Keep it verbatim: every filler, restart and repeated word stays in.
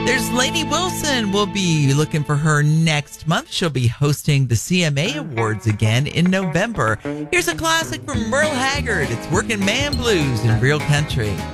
There's Lainey Wilson. We'll be looking for her next month. She'll be hosting the C M A Awards again in November. Here's a classic from Merle Haggard. It's Working Man Blues in Real Country.